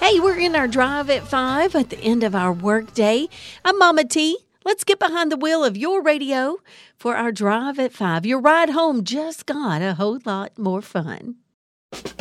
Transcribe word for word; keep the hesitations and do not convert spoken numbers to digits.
Hey, we're in our drive at five at the end of our work day. I'm Mama T. Let's get behind the wheel of your radio for our drive at five. Your ride home just got a whole lot more fun.